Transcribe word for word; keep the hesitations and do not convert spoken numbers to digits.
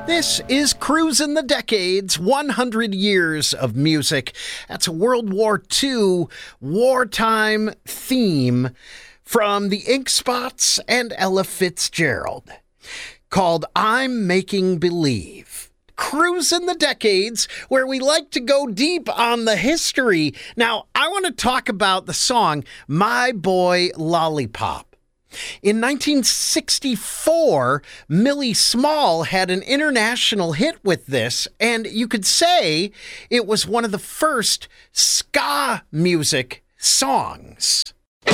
This is Cruisin' the Decades, one hundred years of music. That's a World War Two wartime theme from the Ink Spots and Ella Fitzgerald, called I'm Making Believe. Cruisin' the Decades, where we like to go deep on the history. Now, I want to talk about the song My Boy Lollipop. In nineteen sixty-four, Millie Small had an international hit with this, and you could say it was one of the first ska music songs.